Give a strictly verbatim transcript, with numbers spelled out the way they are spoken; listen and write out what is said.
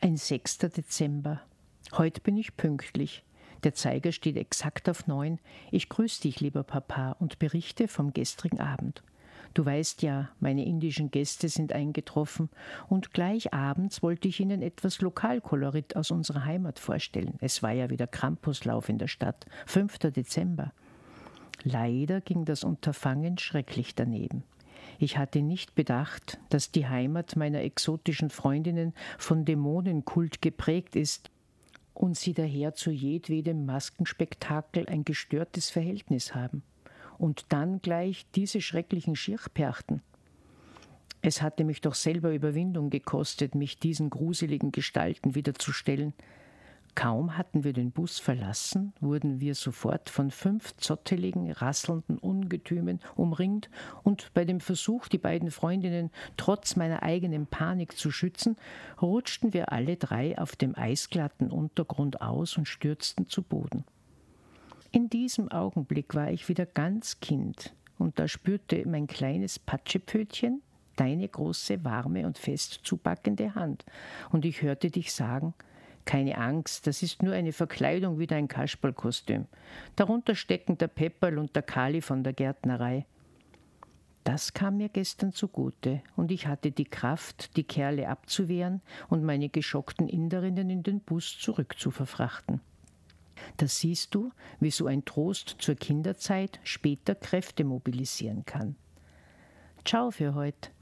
Ein sechster Dezember. Heute bin ich pünktlich. Der Zeiger steht exakt auf neun. Ich grüße dich, lieber Papa, und berichte vom gestrigen Abend. Du weißt ja, meine indischen Gäste sind eingetroffen und gleich abends wollte ich ihnen etwas Lokalkolorit aus unserer Heimat vorstellen. Es war ja wieder Krampuslauf in der Stadt, fünfter Dezember. Leider ging das Unterfangen schrecklich daneben. Ich hatte nicht bedacht, dass die Heimat meiner exotischen Freundinnen von Dämonenkult geprägt ist und sie daher zu jedwedem Maskenspektakel ein gestörtes Verhältnis haben. Und dann gleich diese schrecklichen Schirchperchten. Es hatte mich doch selber Überwindung gekostet, mich diesen gruseligen Gestalten wieder zu stellen. Kaum hatten wir den Bus verlassen, wurden wir sofort von fünf zotteligen, rasselnden Ungetümen umringt und bei dem Versuch, die beiden Freundinnen trotz meiner eigenen Panik zu schützen, rutschten wir alle drei auf dem eisglatten Untergrund aus und stürzten zu Boden. In diesem Augenblick war ich wieder ganz Kind und da spürte mein kleines Patschepötchen deine große, warme und fest zupackende Hand und ich hörte dich sagen: Keine Angst, das ist nur eine Verkleidung wie dein Kasperlkostüm. Darunter stecken der Pepperl und der Kali von der Gärtnerei. Das kam mir gestern zugute und ich hatte die Kraft, die Kerle abzuwehren und meine geschockten Inderinnen in den Bus zurückzuverfrachten. Da siehst du, wie so ein Trost zur Kinderzeit später Kräfte mobilisieren kann. Ciao für heute.